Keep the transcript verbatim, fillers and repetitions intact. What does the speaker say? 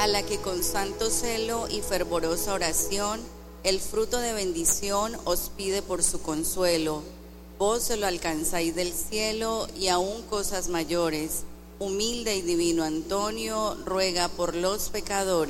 a la que con santo celo y fervorosa oración el fruto de bendición os pide por su consuelo. Vos se lo alcanzáis del cielo y aún cosas mayores. Humilde y divino Antonio, ruega por los pecadores,